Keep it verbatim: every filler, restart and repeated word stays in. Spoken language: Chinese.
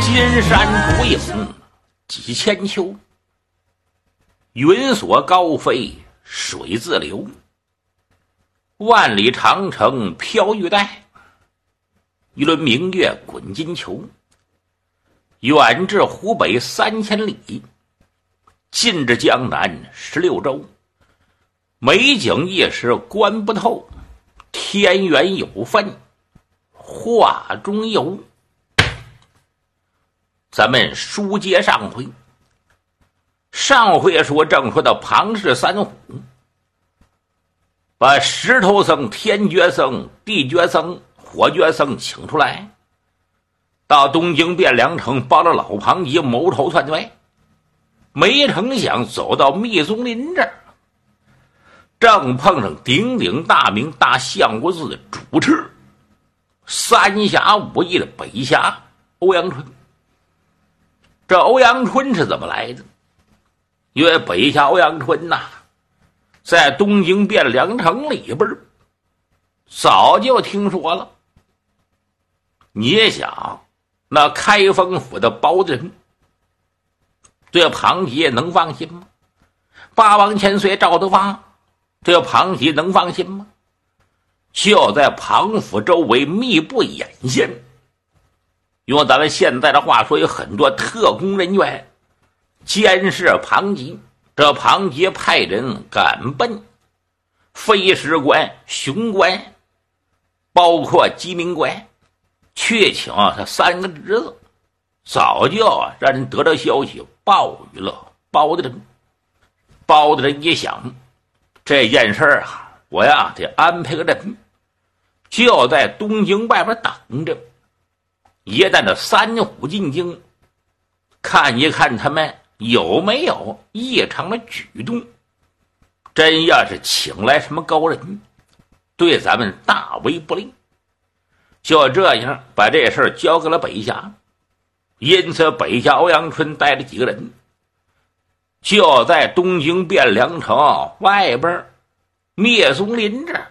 金山竹影几千秋，云锁高飞水自流。万里长城飘玉带，一轮明月滚金球。远至湖北三千里，近至江南十六州。美景一时观不透，天缘有分画中游。咱们书接上回，上回说正说到庞氏三虎，把石头僧、天觉僧、地觉僧、火觉僧请出来，到东京汴梁城帮着老庞吉谋朝篡位。没成想走到密松林这儿，正碰上鼎鼎大名大相国寺的主持三侠五义的北侠欧阳春。这欧阳春是怎么来的？因为北侠欧阳春呐、啊，在东京汴梁城里边早就听说了。你也想，那开封府的包大人对庞吉能放心吗？八王千岁赵德发这庞吉能放心吗？就在庞府周围密布眼线，用咱们现在的话说，有很多特工人员监视庞吉。这庞吉派人赶奔飞石关、雄关，包括鸡鸣关，去请他三个侄子。早就让人得到消息，报与了包大人。包大人一想，这件事啊，我呀得安排个人，就在东京外边等着。一旦这三虎进京，看一看他们有没有异常的举动。真要是请来什么高人，对咱们大为不利。就这样把这事儿交给了北侠。因此北侠欧阳春带着几个人，就在东京汴梁城外边灭松林这儿